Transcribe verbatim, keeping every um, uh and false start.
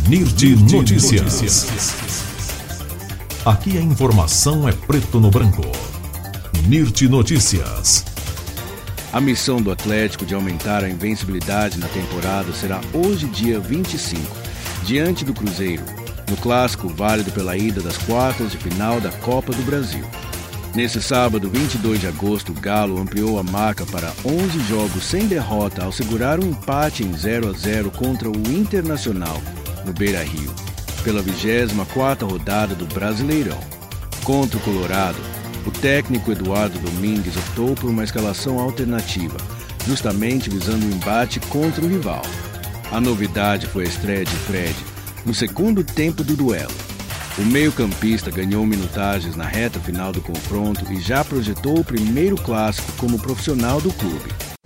Nirti Notícias. Aqui a informação é preto no branco. Nirti Notícias. A missão do Atlético de aumentar a invencibilidade na temporada será hoje, dia vinte e cinco, diante do Cruzeiro, no clássico válido pela ida das quartas de final da Copa do Brasil. Nesse sábado, vinte e dois de agosto, o Galo ampliou a marca para onze jogos sem derrota ao segurar um empate em zero a zero contra o Internacional, no Beira-Rio, pela vigésima quarta rodada do Brasileirão. Contra o Colorado, o técnico Eduardo Domingues optou por uma escalação alternativa, justamente visando o embate contra o rival. A novidade foi a estreia de Fred, no segundo tempo do duelo. O meio-campista ganhou minutagens na reta final do confronto e já projetou o primeiro clássico como profissional do clube.